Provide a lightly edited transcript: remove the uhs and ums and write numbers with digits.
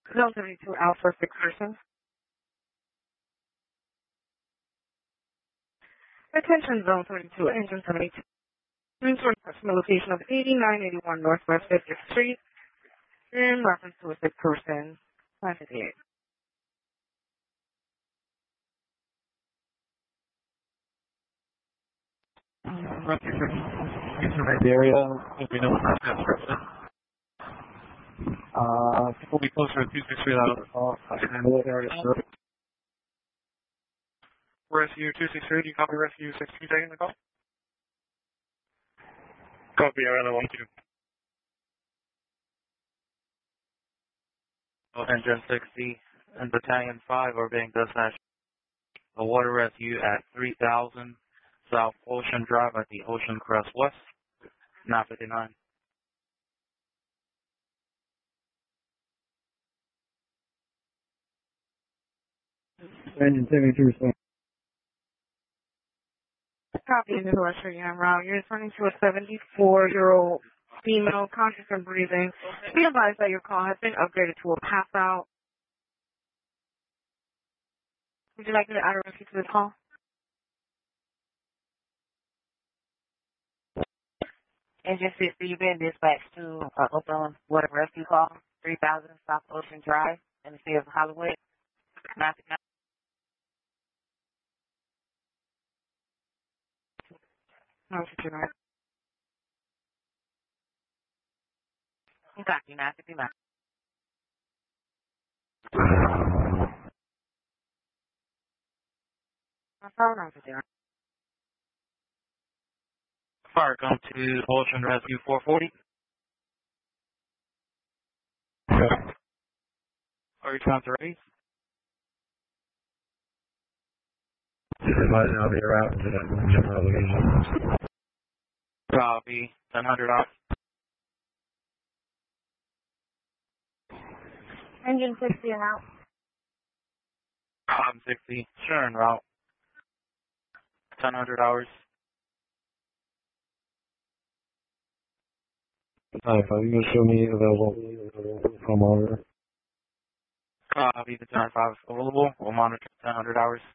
Zone 72 Alpha 6 person. Attention Zone 32, Engine 72. Resource customer location of 8981 Northwest 50th Street in reference to a sick person. 558. The area will be known as Preston. We'll be closer to 263 out of the area. Rescue 263, do you copy Rescue 62 taking the call? Copy, Arena 12. Engine 60 and Battalion 5 are being dispatched. A water rescue at 3000 South Ocean Drive at the Ocean Crest West, 959. Engine 72. Copy into the Western Yan route. You're returning to a 74-year-old female, conscious and breathing. Be advised that your call has been upgraded to a pass out. Would you like me to add a rescue to this call? Engine 60, you've been dispatched to open water rescue call, 3000 South Ocean Drive in the city of Hollywood. 959. Copy, 959. Fire come to Ocean Rescue 440. Are you trying to raise? Might now be around to that general location. Copy, 1000 off. Engine 60 and out. 60, sure, en route. 1000 hours. Hi, if you can show me available from monitor. Copy, the 10 5 is available. We'll monitor 1000 hours.